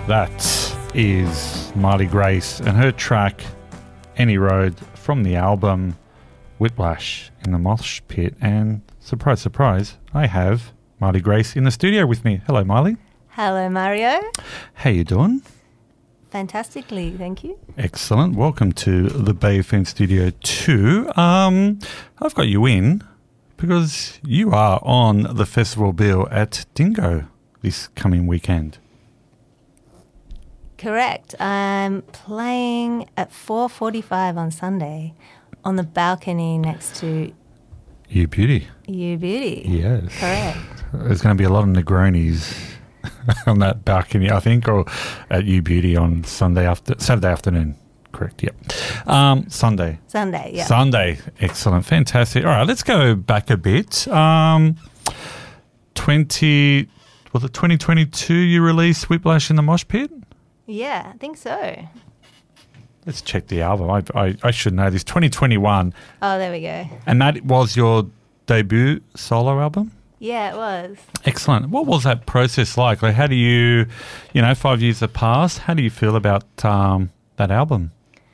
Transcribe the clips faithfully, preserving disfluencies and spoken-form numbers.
That is Marley Grace and her track Any Road from the album Whiplash in the Mosh Pit. And surprise, surprise, I have Marley Grace in the studio with me. Hello, Marley. Hello, Mario. How you doing? Fantastically, thank you. Excellent. Welcome to the Bay F M Studio two. Um, I've got you in because you are on the festival bill at Dingo this coming weekend. Correct. I'm playing at four forty-five on Sunday on the balcony next to You Beauty. You Beauty. Yes. Correct. There's going to be a lot of Negronis on that balcony, I think, or at You Beauty on Sunday after Saturday afternoon. Correct, yep. Um, Sunday. Sunday, yeah. Sunday. Excellent. Fantastic. All right, let's go back a bit. Um, twenty was it twenty twenty-two you released Whiplash in the Mosh Pit? Yeah, I think so. Let's check the album. I, I, I should know this. twenty twenty-one. Oh, there we go. And that was your debut solo album? Yeah, it was. Excellent. What was that process like? Like, how do you, you know, five years have passed. How do you feel about um, that album?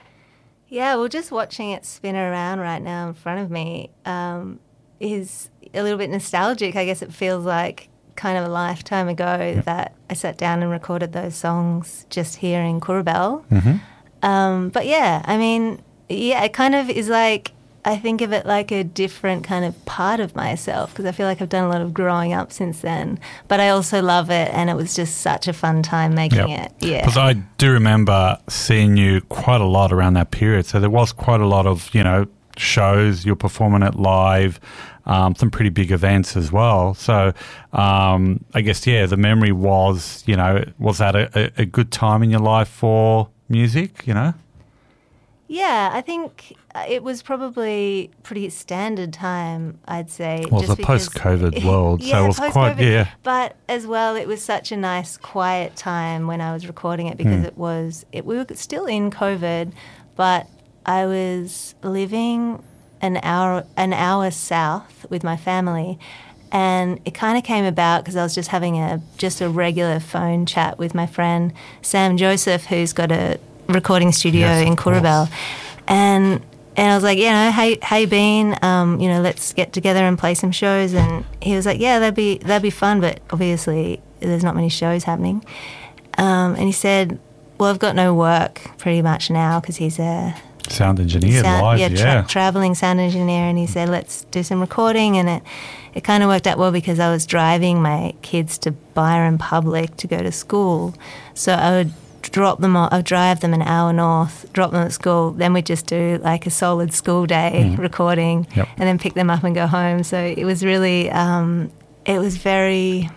Yeah, well, just watching it spin around right now in front of me um, is a little bit nostalgic. I guess it feels like kind of a lifetime ago yeah. that I sat down and recorded those songs just here in Kurrabell. Mm-hmm. Um, but yeah, I mean, yeah, it kind of is like, I think of it like a different kind of part of myself because I feel like I've done a lot of growing up since then. But I also love it, and it was just such a fun time making yep. it. Yeah, because I do remember seeing you quite a lot around that period. So there was quite a lot of, you know, shows. You're performing it live, um, some pretty big events as well. So um, I guess, yeah, the memory was, you know, was that a, a good time in your life for music, you know? Yeah, I think it was probably pretty standard time, I'd say. Well, it's a post-COVID world, yeah, so it was quite, yeah. But as well, it was such a nice, quiet time when I was recording it because mm. it was, it, we were still in COVID, but I was living an hour, an hour south with my family, and it kind of came about because I was just having a just a regular phone chat with my friend Sam Joseph, who's got a recording studio yes, in Kurrabell, and and I was like, you know, how how you been? Um, you know, let's get together and play some shows. And he was like, yeah, that'd be that'd be fun, but obviously there's not many shows happening. Um, and he said, well, I've got no work pretty much now because he's a sound engineer, sound, live, yeah, yeah, tra- traveling sound engineer. And he said, let's do some recording, and it it kind of worked out well because I was driving my kids to Byron Public to go to school, so I would drop them off, I'd drive them an hour north, drop them at school, then we'd just do like a solid school day mm. recording yep. and then pick them up and go home. So it was really, um, it was very,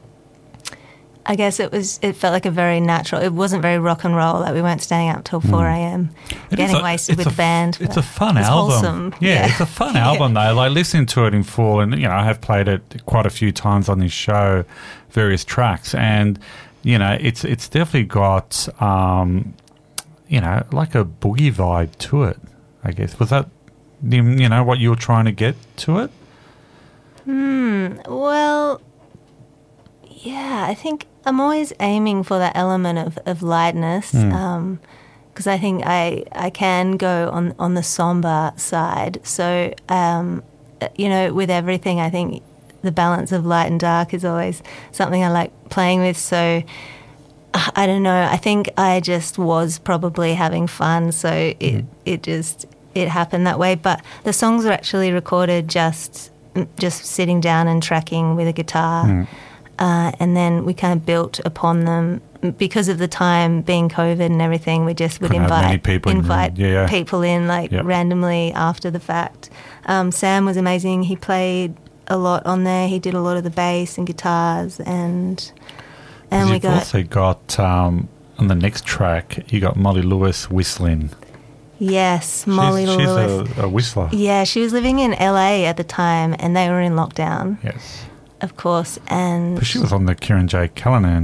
I guess it was, it felt like a very natural, it wasn't very rock and roll, like we weren't staying up till four a.m. It getting a, wasted with the band. It's a fun it's album. Wholesome. Yeah, yeah, it's a fun album though. Like listening to it in full, and you know, I have played it quite a few times on this show, various tracks, and you know, it's it's definitely got, um, you know, like a boogie vibe to it, I guess. Was that, you know, what you were trying to get to it? Hmm, well, yeah, I think I'm always aiming for that element of, of lightness because mm. um, I think I, I can go on, on the somber side. So, um, you know, with everything, I think the balance of light and dark is always something I like playing with. So I don't know. I think I just was probably having fun. So it mm. it just it happened that way. But the songs were actually recorded just just sitting down and tracking with a guitar, mm. uh, and then we kind of built upon them. Because of the time being COVID and everything, we just would Couldn't invite people invite in, yeah, yeah. people in like yep. randomly after the fact. Um, Sam was amazing. He played a lot on there. He did a lot of the bass and guitars, and and we you've got also got um, on the next track you got Molly Lewis whistling. Yes, Molly she's, Lewis. She's a, a whistler. Yeah, she was living in L A at the time, and they were in lockdown. Yes, of course, and but she was on the Kieran J. Callanan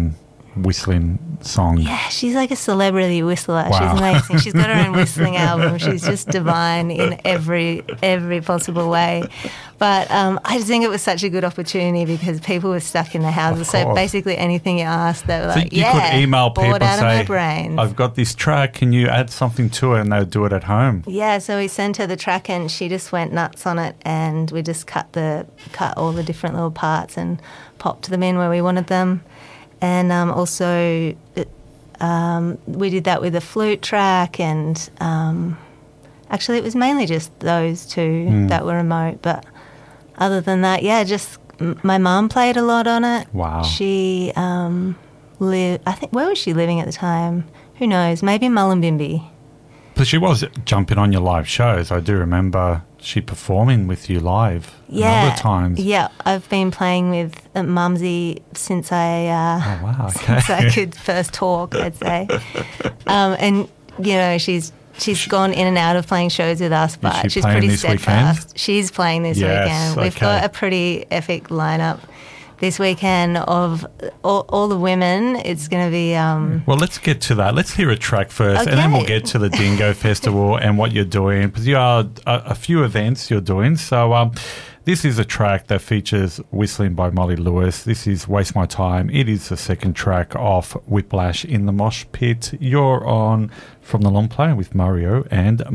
whistling song. Yeah, she's like a celebrity whistler. Wow. She's amazing. She's got her own whistling album. She's just divine in every every possible way. But um, I just think it was such a good opportunity because people were stuck in their houses. So basically anything you asked, they were so like, you yeah, could email people bored and out say, of my brain. I've got this track, can you add something to it? And they would do it at home. Yeah, so we sent her the track and she just went nuts on it, and we just cut the cut all the different little parts and popped them in where we wanted them. And um, also um, we did that with a flute track, and um, actually it was mainly just those two mm. that were remote. But other than that, yeah, just m- my mum played a lot on it. Wow. She um, lived, I think, where was she living at the time? Who knows? Maybe Mullumbimby. But she was jumping on your live shows. I do remember she performing with you live yeah, a number of times. Yeah, I've been playing with uh, Mumsy since I uh, oh, wow, okay. since I could first talk, I'd say. Um, and you know, she's she's gone in and out of playing shows with us, but she she's pretty steadfast. Weekend? She's playing this yes, weekend. We've okay. got a pretty epic lineup this weekend of all, all the women. It's going to be... Um, well, let's get to that. Let's hear a track first, okay. and then we'll get to the Dingo Festival and what you're doing, because you are a, a few events you're doing. So um, this is a track that features whistling by Molly Lewis. This is Waste My Time. It is the second track off Whiplash in the Mosh Pit. You're on From the Long Play with Mario and